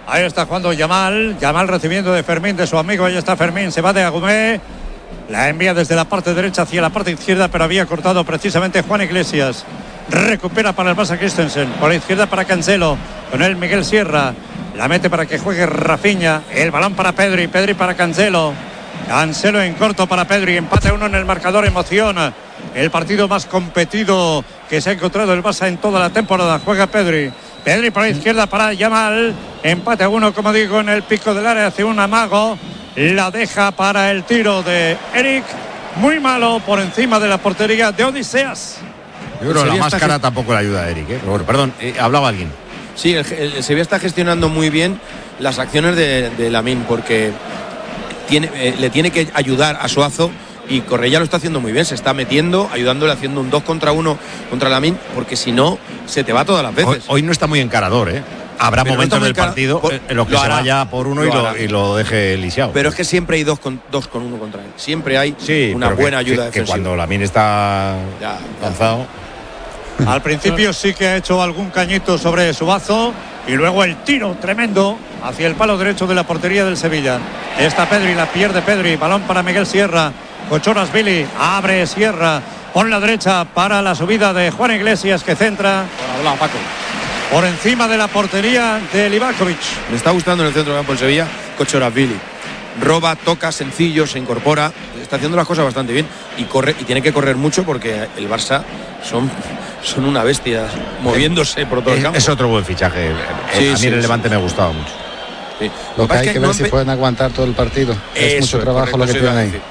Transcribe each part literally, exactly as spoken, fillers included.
Ahí está jugando Yamal. Yamal recibiendo de Fermín, de su amigo. Ahí está Fermín. Se va de Agumé. La envía desde la parte derecha hacia la parte izquierda, pero había cortado precisamente Juan Iglesias. Recupera para el Barça Christensen. Por la izquierda para Cancelo. Con él Miguel Sierra. La mete para que juegue Rafinha. El balón para Pedri. Pedri para Cancelo. Cancelo en corto para Pedri. Empate uno en el marcador. Emociona. El partido más competido que se ha encontrado el Barça en toda la temporada. Juega Pedri. Pedri por la izquierda para Yamal. Empate a uno, como digo, en el pico del área. Hace un amago. La deja para el tiro de Eric. Muy malo por encima de la portería de Odiseas. Yo creo que la máscara que... tampoco le ayuda a Eric, ¿eh? Pero bueno, perdón, eh, hablaba alguien. Sí, el, el Sevilla está gestionando muy bien las acciones de, de Lamine, porque tiene, eh, le tiene que ayudar a Suazo. Y Correa lo está haciendo muy bien, se está metiendo, ayudándole, haciendo un dos contra uno contra Lamine, porque si no, se te va todas las veces. Hoy, hoy no está muy encarador, ¿eh? Habrá pero momentos no del partido por, en los que se hará, vaya por uno y lo, y lo deje lisiado. Pero es que siempre hay dos con, dos con uno contra él. Siempre hay sí, una buena que, ayuda que, defensiva. Que cuando Lamine está ya, lanzado... Ya. Al principio sí que ha hecho algún cañito sobre Suazo y luego el tiro tremendo hacia el palo derecho de la portería del Sevilla. Esta Pedri, la pierde Pedri, balón para Miguel Sierra. Kochorashvili, abre Sierra por la derecha para la subida de Juan Iglesias, que centra por, hablar, Paco. por encima de la portería de Livakovic. Me está gustando en el centro del campo del Sevilla Kochorashvili. Roba, toca, sencillo, se incorpora, está haciendo las cosas bastante bien y corre, y tiene que correr mucho porque el Barça son, son una bestia moviéndose por todo el campo. Es otro buen fichaje. Sí, a mí sí, el sí, Levante sí. me ha gustado mucho. Sí. Lo, lo que hay que, que ver no si empe... pueden aguantar todo el partido. Eso, es mucho trabajo lo que tienen ahí.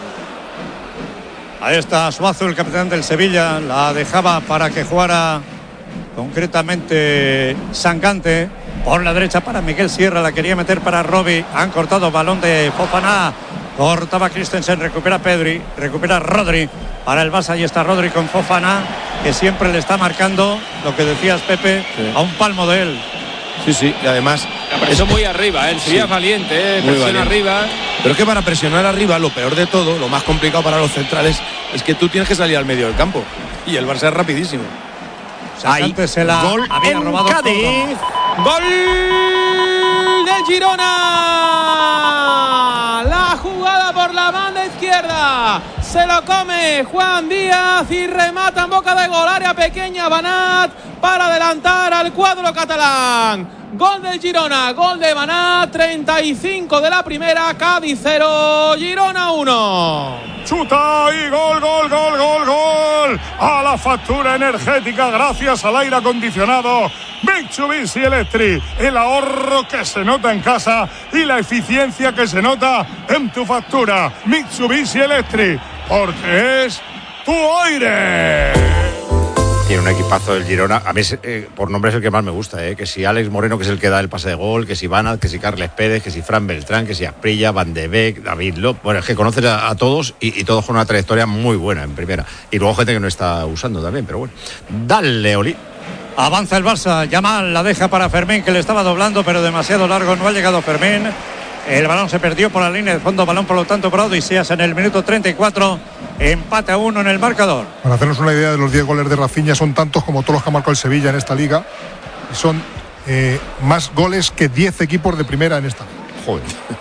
Ahí está Suazo, el capitán del Sevilla. La dejaba para que jugara concretamente Sangante. Por la derecha para Miguel Sierra. La quería meter para Robbie. Han cortado balón de Fofana. Cortaba Christensen. Recupera Pedri. Recupera Rodri. Para el Barça. Ahí está Rodri con Fofana, que siempre le está marcando, lo que decías, Pepe, sí. a un palmo de él. Sí, sí. Y además... Eso muy arriba, ¿eh? El Sevilla sí. valiente, ¿eh? Presiona arriba. Pero es que para presionar arriba, lo peor de todo, lo más complicado para los centrales, es que tú tienes que salir al medio del campo. Y el Barça es rapidísimo. Antes se la gol había robado Cádiz. Gol del Girona. La jugada por la banda izquierda. Se lo come Juan Díaz y remata en boca de gol. Área pequeña, Banat para adelantar al cuadro catalán. Gol del Girona, gol de Banat, treinta y cinco de la primera, Cádiz cero, Girona uno. Chuta y gol, gol, gol, gol, gol. A la factura energética gracias al aire acondicionado Mitsubishi Electric. El ahorro que se nota en casa y la eficiencia que se nota en tu factura. Mitsubishi Electric, porque es tu aire. Tiene un equipazo del Girona. A mí eh, por nombre es el que más me gusta, ¿eh? Que si Alex Moreno, que es el que da el pase de gol, que si Banat, que si Carles Pérez, que si Fran Beltrán, que si Asprilla, Van de Beek, David López. Bueno, es que conoces a, a todos y, y todos con una trayectoria muy buena en primera. Y luego gente que no está usando también, pero bueno. Dale, Oli. Avanza el Barça. Yamal la deja para Fermín, que le estaba doblando, pero demasiado largo. No ha llegado Fermín. El balón se perdió por la línea de fondo. Balón, por lo tanto, para Odiseas en el minuto treinta y cuatro. Empate a uno en el marcador. Para hacernos una idea de los diez goles de Rafinha, son tantos como todos los que ha marcado el Sevilla en esta liga. Y son eh, más goles que diez equipos de primera en esta. Joder.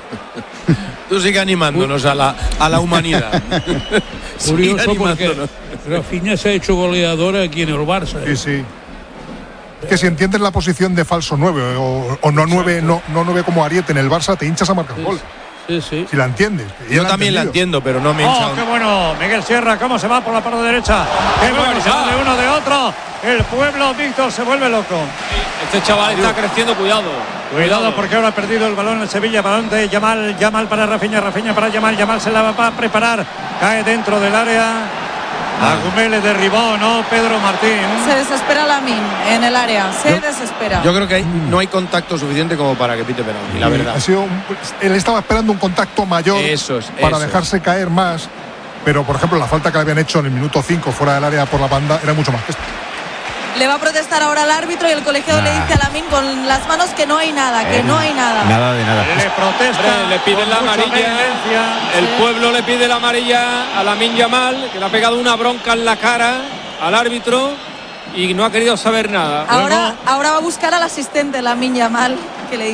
Tú sigue animándonos a la, a la humanidad. Curioso porque Rafinha se ha hecho goleador aquí en el Barça. ¿eh? Sí, sí. Es que si entiendes la posición de falso nueve o, o no nueve, no, no nueve como Ariete en el Barça, te hinchas a marcar sí, gol. Sí, sí. Si la entiendes. Yo la también la entiendo, pero no me hincha. ¡Oh, qué bueno! Miguel Sierra, cómo se va por la parte derecha. ¡Qué bueno! Se va de uno de otro. El pueblo, Víctor, se vuelve loco. Este chaval está creciendo, cuidado. Cuidado, porque ahora ha perdido el balón en Sevilla. Balón de Yamal, Yamal para Rafinha, Rafinha para Yamal. Yamal se la va a preparar. Cae dentro del área. Agumé le derribó, ¿no? Pedro Martín. Se desespera Lamine en el área, se yo, desespera. Yo creo que hay, no hay contacto suficiente como para que pite penalti, la verdad. Ha sido un, él estaba esperando un contacto mayor eso es, para eso dejarse es. caer más, pero por ejemplo la falta que le habían hecho en el minuto cinco fuera del área por la banda era mucho más que esto. Le va a protestar ahora al árbitro y el colegiado nah. le dice a Lamine con las manos que no hay nada, que eh, no hay nada. Nada de nada. Le protesta, Hombre, le piden la amarilla. El pueblo le pide la amarilla a Lamine Yamal, que le ha pegado una bronca en la cara al árbitro y no ha querido saber nada. Ahora, Luego, ahora va a buscar al asistente Lamine Yamal, que le